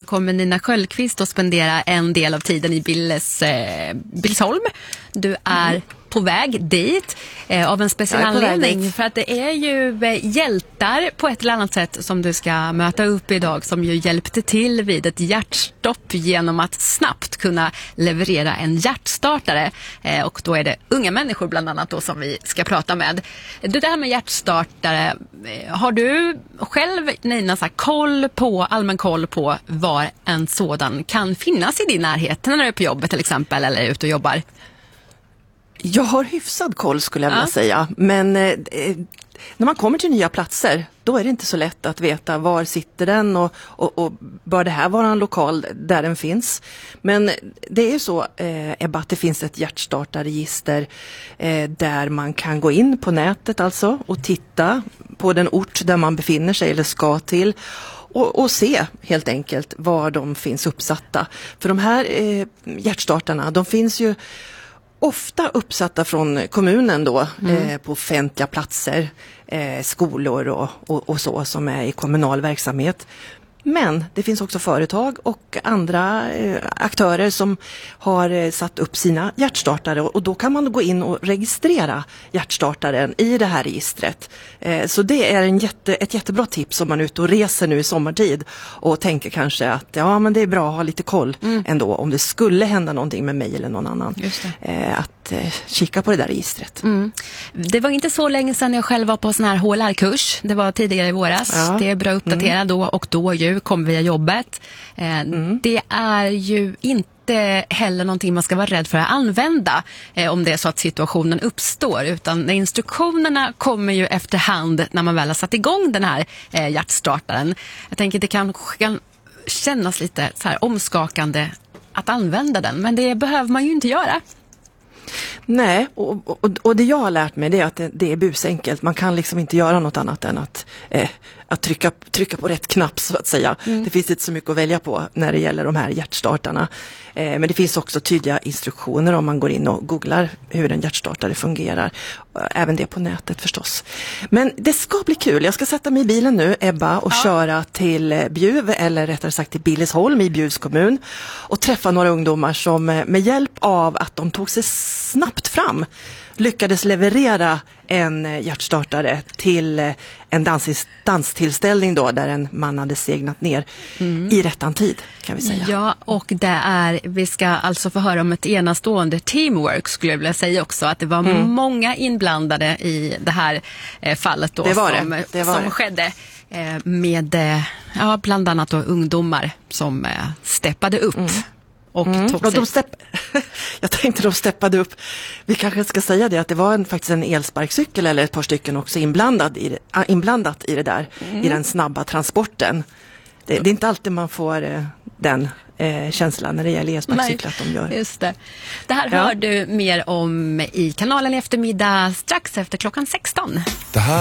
kommer Nina Sköldqvist att spendera en del av tiden i Billesholm. Du är på väg dit av en speciell anledning, för att det är ju hjältar på ett eller annat sätt som du ska möta upp idag, som ju hjälpte till vid ett hjärtstopp genom att snabbt kunna leverera en hjärtstartare, och då är det unga människor bland annat då som vi ska prata med. Det där med hjärtstartare, har du själv, Nina, så här, allmän koll på var en sådan kan finnas i din närhet när du är på jobbet till exempel eller ute och jobbar? Jag har hyfsad koll skulle jag vilja säga, men när man kommer till nya platser då är det inte så lätt att veta var sitter den och bör det här vara en lokal där den finns. Men det är så, Ebba, att det finns ett hjärtstartarregister där man kan gå in på nätet alltså och titta på den ort där man befinner sig eller ska till. Och se helt enkelt var de finns uppsatta. För de här hjärtstartarna, de finns ju ofta uppsatta från kommunen då på offentliga platser, skolor och så som är i kommunal verksamhet. Men det finns också företag och andra aktörer som har satt upp sina hjärtstartare, och då kan man gå in och registrera hjärtstartaren i det här registret. Så det är ett jättebra tips om man är ute och reser nu i sommartid och tänker kanske att men det är bra att ha lite koll ändå om det skulle hända någonting med mig eller någon annan. Just det. Att kika på det där registret. Det var inte så länge sedan jag själv var på sån här HLR-kurs. Det var tidigare i våras. Ja. Det är bra att uppdatera då och då kom via jobbet. Det är ju inte heller någonting man ska vara rädd för att använda om det är så att situationen uppstår, utan instruktionerna kommer ju efterhand när man väl har satt igång den här hjärtstartaren. Jag tänker att det kan kännas lite så här omskakande att använda den, men det behöver man ju inte göra. Nej, och det jag har lärt mig det är att det är busenkelt. Man kan liksom inte göra något annat än att trycka på rätt knapp så att säga. Det finns inte så mycket att välja på när det gäller de här hjärtstartarna. Men det finns också tydliga instruktioner om man går in och googlar hur en hjärtstartare fungerar. Även det på nätet förstås. Men det ska bli kul. Jag ska sätta mig i bilen nu, Ebba, och köra till Bjuv, eller rättare sagt till Billesholm i Bjuvs kommun, och träffa några ungdomar som med hjälp av att de tog sig snabbt fram lyckades leverera en hjärtstartare till en danstillställning då, där en man hade segnat ner i rättan tid, kan vi säga. Ja, och vi ska alltså få höra om ett enastående teamwork, skulle jag vilja säga också, att det var många inblandade i det här fallet då, som skedde med bland annat då ungdomar som steppade upp. Och jag tänkte de steppade upp. Vi kanske ska säga det, att det var faktiskt en elsparkcykel eller ett par stycken också inblandat i det där, i den snabba transporten. Det är inte alltid man får den känslan när det gäller elsparkcyklar att de gör. Just det. Det här hör du mer om i kanalen i eftermiddag strax efter klockan 16.